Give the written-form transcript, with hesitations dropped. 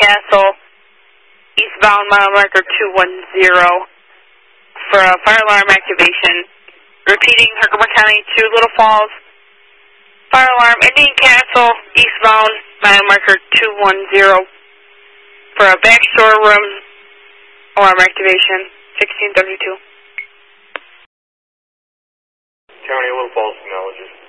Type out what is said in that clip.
Castle, eastbound mile marker 210 for a fire alarm activation. Repeating, Herkimer County to Little Falls, fire alarm, Indian Castle, eastbound mile marker 210 for a back storeroom alarm activation, 1632. County, Little Falls, acknowledges.